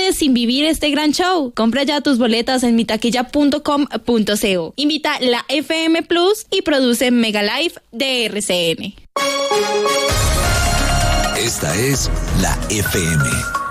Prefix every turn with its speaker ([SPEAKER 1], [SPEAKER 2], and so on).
[SPEAKER 1] puedes sin vivir este gran show. Compra ya tus boletas en mitaquilla.com.co. Invita la FM Plus y produce Mega Live de RCN.
[SPEAKER 2] Esta es la FM.